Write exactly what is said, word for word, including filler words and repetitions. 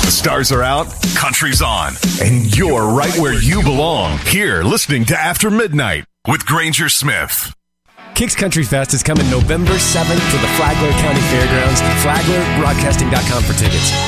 Stars are out, country's on, and you're right where you belong. Here, listening to After Midnight with Granger Smith. Kicks Country Fest is coming November seventh to the Flagler County Fairgrounds. Flagler Broadcasting dot com for tickets.